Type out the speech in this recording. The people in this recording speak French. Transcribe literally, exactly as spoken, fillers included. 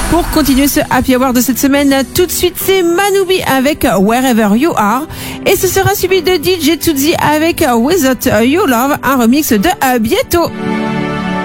Pour continuer ce Happy Hour de cette semaine, tout de suite c'est Manoubi avec Wherever You Are et ce sera suivi de D J Tuzi avec Without You Love, un remix de Bientôt.